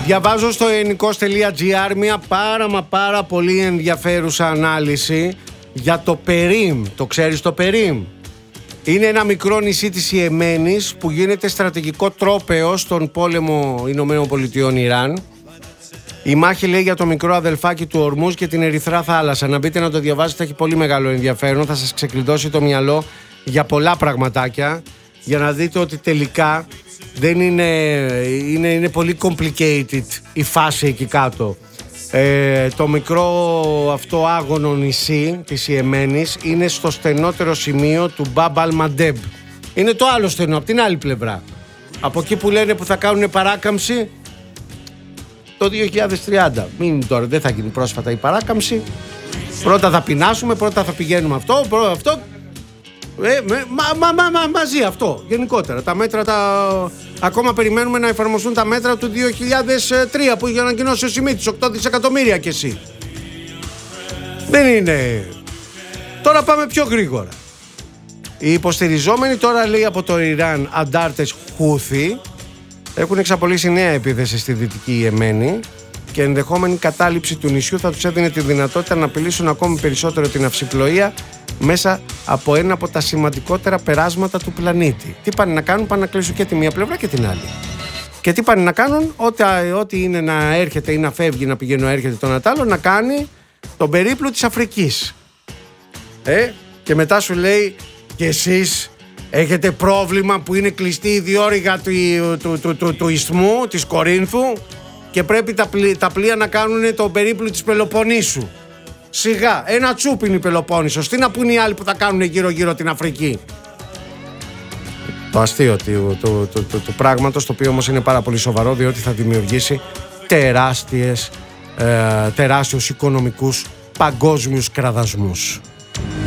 Διαβάζω στο ελληνικός.gr μια πάρα πολύ ενδιαφέρουσα ανάλυση για το Περίμ. Το ξέρεις το Περίμ? Είναι ένα μικρό νησί της Ιεμένης που γίνεται στρατηγικό τρόπαιο στον πόλεμο Ηνωμένων Πολιτειών Ιράν. Η μάχη λέει για το μικρό αδελφάκι του Ορμούζ και την Ερυθρά θάλασσα. Να μπείτε να το διαβάσετε, έχει πολύ μεγάλο ενδιαφέρον. Θα σας ξεκλειδώσει το μυαλό για πολλά πραγματάκια, για να δείτε ότι τελικά δεν είναι πολύ complicated η φάση εκεί κάτω. Το μικρό αυτό άγωνο νησί της Ιεμένης είναι στο στενότερο σημείο του Μπαμπ Αλ-Μαντέμπ. Είναι το άλλο στενό, από την άλλη πλευρά. Από εκεί που λένε που θα κάνουν παράκαμψη το 2030. Μην τώρα, δεν θα γίνει πρόσφατα η παράκαμψη. Πρώτα θα πεινάσουμε, πρώτα θα πηγαίνουμε αυτό. Μαζί αυτό, γενικότερα. Τα μέτρα ακόμα περιμένουμε να εφαρμοστούν τα μέτρα του 2003 που είχε ανακοινώσει ο Σιμίτης, 8 δισεκατομμύρια κι εσύ. Δεν είναι. Τώρα πάμε πιο γρήγορα. Οι υποστηριζόμενοι τώρα, λέει, από το Ιράν αντάρτες Χούθι έχουν εξαπολύσει νέα επίθεση στη Δυτική Ιεμένη και ενδεχόμενη κατάληψη του νησιού θα τους έδινε τη δυνατότητα να απειλήσουν ακόμη περισσότερο την αυσιπλοεία μέσα από ένα από τα σημαντικότερα περάσματα του πλανήτη. Τι πάνε να κάνουν? Πάνε να κλείσουν και τη μία πλευρά και την άλλη. Και τι πάνε να κάνουν? Ό,τι είναι να έρχεται ή να φεύγει, να πηγαίνει, να έρχεται τον Ατάλο, να κάνει τον περίπλου της Αφρικής. Και μετά σου λέει, και εσείς έχετε πρόβλημα που είναι κλειστή η διόρυγα του Ισθμού, της Κορίνθου, και πρέπει τα πλοία να κάνουν τον περίπλου της Πελοποννήσου. Σιγά, ένα τσουπ είναι η Πελοπόννησος. Τι να πούνε οι άλλοι που θα κάνουν γύρω-γύρω την Αφρική? Το αστείο του πράγματος, το οποίο όμως είναι πάρα πολύ σοβαρό, διότι θα δημιουργήσει τεράστιους οικονομικούς παγκόσμιους κραδασμούς.